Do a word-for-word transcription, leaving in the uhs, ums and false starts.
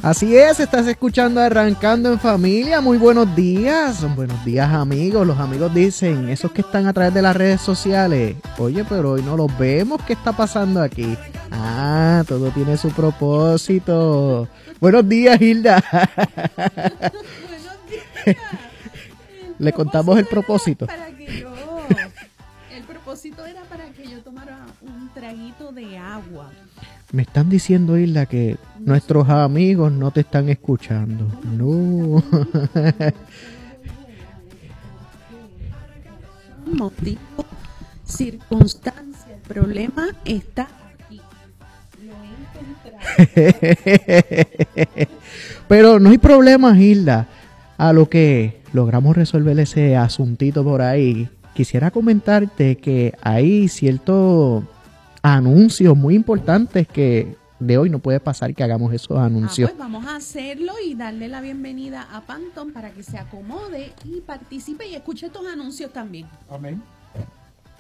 Así es, estás escuchando Arrancando en Familia. Muy buenos días, buenos días amigos. Los amigos dicen, esos que están a través de las redes sociales, oye, pero hoy no los vemos, ¿qué está pasando aquí? Ah, todo tiene su propósito. Buenos días, Hilda. Buenos días. Le contamos el propósito. Para que yo, el propósito era para que yo tomara un traguito de agua. Me están diciendo, Hilda, que no, nuestros amigos no te están escuchando. No. Motivo, circunstancia, el problema está aquí. Lo he encontrado. Pero no hay problema, Hilda. A lo que logramos resolver ese asuntito por ahí, quisiera comentarte que hay ciertos anuncios muy importantes que de hoy no puede pasar que hagamos esos anuncios. Ah, pues vamos a hacerlo y darle la bienvenida a Pantón para que se acomode y participe y escuche estos anuncios también. Amén.